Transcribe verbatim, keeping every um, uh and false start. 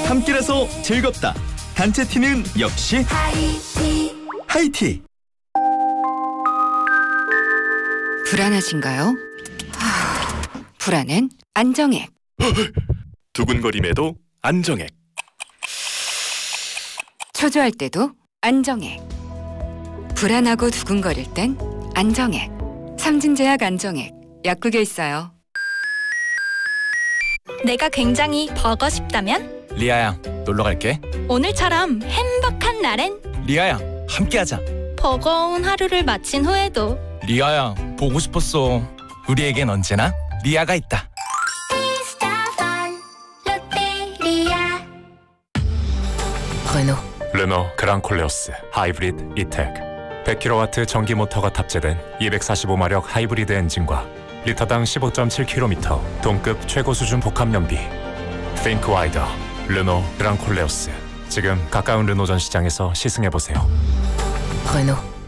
함께라서 즐겁다. 단체 티는 역시 하이티. 하이티. 불안하신가요? 불안은 안정액. 두근거림에도 안정액. 초조할 때도 안정액. 불안하고 두근거릴 땐 안정액. 삼진제약 안정액. 약국에 있어요. 내가 굉장히 버거 싶다면? 리아야, 놀러 갈게. 오늘처럼 행복한 날엔 리아야, 함께하자. 버거운 하루를 마친 후에도 리아야, 보고 싶었어. 우리에겐 언제나 리아가 있다. 르노. 르노 그랑콜레오스 하이브리드 이텍. 백 킬로와트 전기 모터가 탑재된 이백사십오 마력 하이브리드 엔진과 리터당 십오 점 칠 킬로미터 동급 최고 수준 복합 연비. Think wider. 르노 그랑콜레오스. 지금 가까운 르노 전 시장에서 시승해보세요. 르노.